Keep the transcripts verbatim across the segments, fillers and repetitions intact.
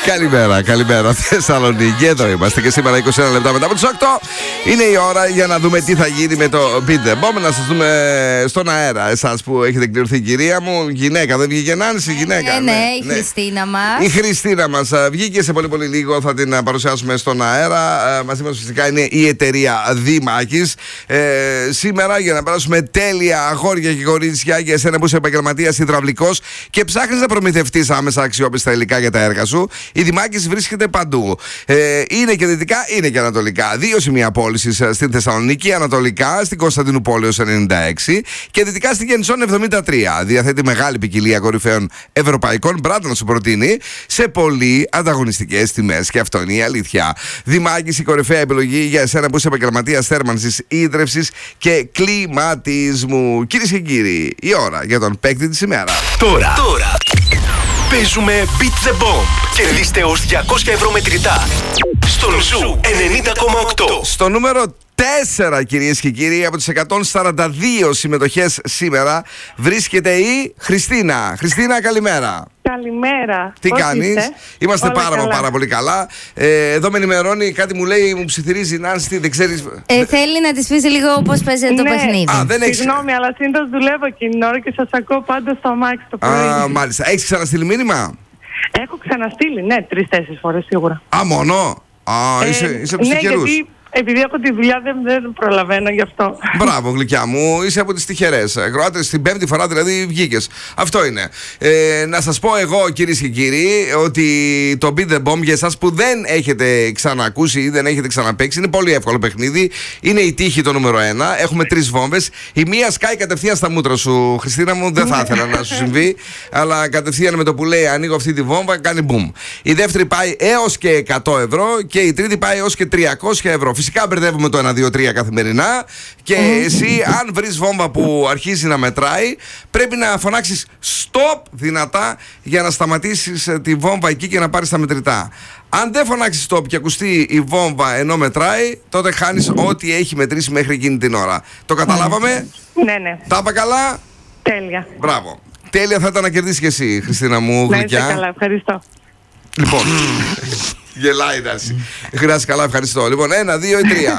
Καλημέρα, καλημέρα Θεσσαλονίκη. Εδώ είμαστε και σήμερα είκοσι ένα λεπτά μετά από τις οκτώ. Είναι η ώρα για να δούμε τι θα γίνει με το Beat the Bomb. Να σας δούμε στον αέρα, εσάς που έχετε κληρωθεί, κυρία μου. Γυναίκα, δεν βγήκε Νάνση, γυναίκα. Ναι, ναι, ναι, η ναι. Χριστίνα μας. Η Χριστίνα μας βγήκε σε πολύ πολύ λίγο. Θα την παρουσιάσουμε στον αέρα. Μαζί μας φυσικά είναι η εταιρεία Δήμακης. Ε, σήμερα για να περάσουμε τέλεια αγόρια και κορίτσια, για εσένα που είσαι επαγγελματίας υδραυλικός και ψάχνεις να προμηθευτείς άμεσα αξιόπιστα υλικά για τα έργα σου. Η Δήμακης βρίσκεται παντού. Ε, είναι και δυτικά, είναι και ανατολικά. Δύο σημεία πώλησης στην Θεσσαλονίκη, ανατολικά στην Κωνσταντινούπολεως ενενήντα έξι και δυτικά στην Γεννησών εβδομήντα τρία. Διαθέτει μεγάλη ποικιλία κορυφαίων ευρωπαϊκών μπράντ να σου προτείνει σε πολύ ανταγωνιστικές τιμές. Και αυτό είναι η αλήθεια. Δήμακης, η κορυφαία επιλογή για εσένα που είσαι επαγγελματίας θέρμανσης, ίδρευσης και κλιματισμού. Κυρίες και κύριοι, η ώρα για τον παίκτη της ημέρας. Τώρα, τώρα. Παίζουμε Beat the Bomb. Κερδίστε ως διακόσια ευρώ μετρητά στον Ζου ενενήντα κόμμα οκτώ. Στο νούμερο τέσσερα, κυρίες και κύριοι, από τις εκατόν σαράντα δύο συμμετοχές σήμερα βρίσκεται η Χριστίνα. Χριστίνα, καλημέρα. Καλημέρα. Τι Πώς κάνεις? είστε? Είμαστε Όλα πάρα, καλά. πάρα πολύ καλά. Ε, εδώ με ενημερώνει, κάτι μου λέει, μου ψιθυρίζει η Νάνση, δεν ξέρεις. Ε, θέλει να της πεις λίγο πώς παίζεται το Ναι. παιχνίδι. Α, δεν έχεις. Συγγνώμη, αλλά συνήθως δουλεύω εκείνη την ώρα και σας ακούω πάντα στο αμάξι το πρωί. Α, μάλιστα. Έχεις ξαναστείλει μήνυμα? Έχω ξαναστείλει, ναι, τρεις-τέσσερις φορές σίγουρα. Α, μόνο. Α, είσαι, είσαι από τους ναι, τυχερούς. γιατί επειδή έχω τη δουλειά δεν, δεν προλαβαίνω γι' αυτό. Μπράβο, γλυκιά μου, είσαι από τις τυχερές. Κροάτες, την πέμπτη φορά δηλαδή βγήκες. Αυτό είναι. Ε, να σας πω εγώ, κυρίες και κύριοι, ότι το Beat the Bomb για εσάς που δεν έχετε ξανακούσει ή δεν έχετε ξαναπαίξει, είναι πολύ εύκολο παιχνίδι. Είναι η τύχη το νούμερο ένα. Έχουμε τρεις βόμβες. Η μία σκάει κατευθείαν στα μούτρα σου, Χριστίνα μου. Δεν θα ήθελα να σου συμβεί, αλλά κατευθείαν με το που λέει ανοίγω αυτή τη βόμβα, κάνει μπουμ. Η δεύτερη πάει έως και εκατό ευρώ και η τρίτη πάει έως και τριακόσια ευρώ. Φυσικά μπερδεύουμε το ένα, δύο, τρία καθημερινά και εσύ αν βρεις βόμβα που αρχίζει να μετράει πρέπει να φωνάξεις stop δυνατά για να σταματήσεις τη βόμβα εκεί και να πάρεις τα μετρητά. Αν δεν φωνάξεις stop και ακουστεί η βόμβα ενώ μετράει, τότε χάνεις ό,τι έχει μετρήσει μέχρι εκείνη την ώρα. Το καταλάβαμε? Ναι, ναι. Τα είπα καλά? Τέλεια. Μπράβο. Τέλεια θα ήταν να κερδίσεις και εσύ, Χριστίνα μου, Να είστε γλυκιά. καλά, ευχαριστώ. Λοιπόν, γελάει η Νάση. Χρειάζεται, καλά, ευχαριστώ. Λοιπόν, ένα, δύο ή τρία.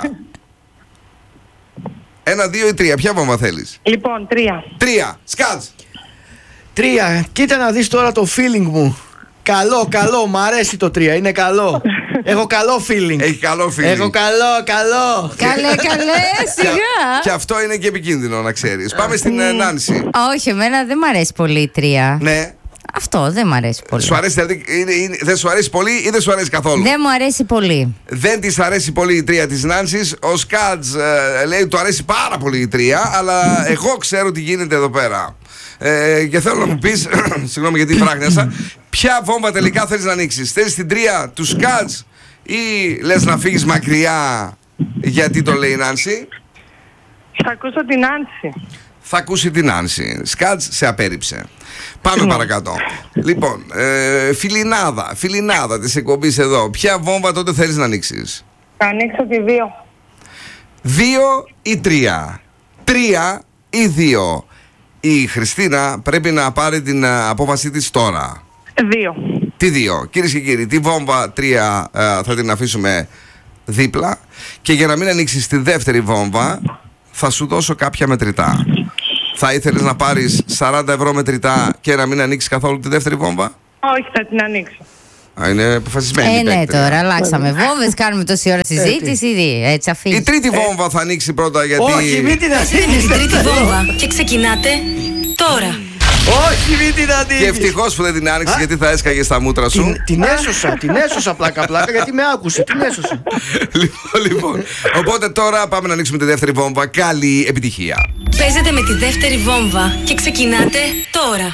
Ένα, δύο ή τρία. Ποια βόμβα θέλεις? Λοιπόν, τρία. Τρία. Σκάτς. Τρία. Κοίτα να δεις τώρα το feeling μου. Καλό, καλό. Μ' αρέσει το τρία. Είναι καλό. Έχω καλό feeling. Έχει καλό feeling. Έχω καλό, καλό. Καλέ, καλέ, σιγά. Και αυτό είναι και επικίνδυνο να ξέρεις. Πάμε στην ε, Νάνση. Όχι, εμένα δεν μ' αρέσει πολύ η τρία. Ναι. Αυτό δεν μ' αρέσει πολύ. Σου αρέσει, δηλαδή, είναι, είναι, δεν σου αρέσει πολύ ή δεν σου αρέσει καθόλου? Δεν μου αρέσει πολύ. Δεν της αρέσει πολύ η τρία της Νάνσης. Ο Σκάτς ε, λέει ότι του αρέσει πάρα πολύ η τρία, αλλά εγώ ξέρω τι γίνεται εδώ πέρα. Ε, και θέλω να μου πεις, συγγνώμη γιατί βράχνιασα, ποια βόμβα τελικά θέλεις να ανοίξεις? Θέλεις την τρία του Σκάτς ή λες να φύγεις μακριά γιατί το λέει η Νάνση? Θα ακούσω την Άνση. Θα ακούσει την Άνση. Σκάτς σε απέρριψε. Πάμε παρακάτω. Λοιπόν, ε, φιλινάδα, φιλινάδα της εκπομπής εδώ. Ποια βόμβα τότε θέλεις να ανοίξεις? Θα ανοίξω τη δύο. Δύο ή τρία? Τρία ή δύο? Η Χριστίνα πρέπει να πάρει την α, απόφαση της τώρα. Δύο. Τι δύο? Κυρίες και κύριοι, τη βόμβα τρία α, θα την αφήσουμε δίπλα και για να μην ανοίξεις τη δεύτερη βόμβα θα σου δώσω κάποια μετρητά. Θα ήθελες να πάρεις σαράντα ευρώ μετρητά και να μην ανοίξεις καθόλου τη δεύτερη βόμβα? Όχι, θα την ανοίξω. Α, είναι αποφασισμένη. Ε, η ναι, παίκτρια. τώρα αλλάξαμε βόμβες, κάνουμε τόση ώρα συζήτηση. ήδη, Έτσι, Η αφήνει. τρίτη βόμβα θα ανοίξει πρώτα γιατί... Όχι, μην την Παίζετε με την ανοίγεις. τρίτη βόμβα και ξεκινάτε τώρα. Όχι, μην την Και ανοίγεις. ευτυχώς που δεν την άνοιξες γιατί θα έσκαγε στα μούτρα σου. Την, την έσωσα, την έσωσα πλάκα-πλάκα γιατί με άκουσε. Την έσωσα. Λοιπόν, λοιπόν. Οπότε τώρα πάμε να ανοίξουμε τη δεύτερη βόμβα. Καλή επιτυχία. Παίζετε με τη δεύτερη βόμβα και ξεκινάτε τώρα.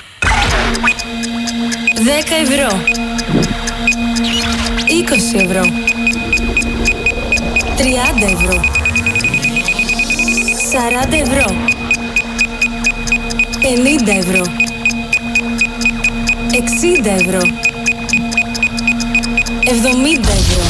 δέκα ευρώ. είκοσι ευρώ. τριάντα ευρώ. σαράντα ευρώ. πενήντα ευρώ. εξήντα ευρώ. εβδομήντα ευρώ.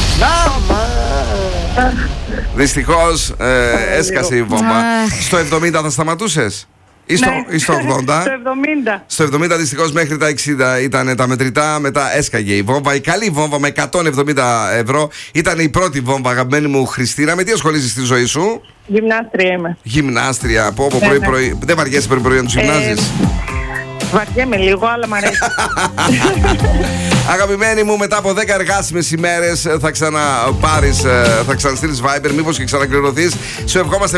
Δυστυχώς ε, έσκασε η βόμβα. Αχ. Στο εβδομήντα θα σταματούσες? Ή στο, Ναι. ή στο ογδόντα. Στο εβδομήντα. Στο εβδομήντα δυστυχώς μέχρι τα εξήντα ήταν τα μετρητά. Μετά έσκαγε η βόμβα. Η καλή βόμβα με εκατόν εβδομήντα ευρώ. Ήταν η πρώτη βόμβα, αγαπημένη μου Χριστίνα. Με τι ασχολείσαι στη ζωή σου? Γυμνάστρια είμαι. Γυμνάστρια. Από όπου Ναι, πρωί, ναι. πρωί. Δεν βαριέσαι πρωί πρωί να του γυμνάζεις? Βαριέμαι λίγο, αλλά μ' αρέσει. Αγαπημένη μου, μετά από δέκα εργάσιμες ημέρες θα ξαναπάρεις, θα ξαναστείλεις Viber, μήπως και ξανακληρωθείς. Σου ευχόμαστε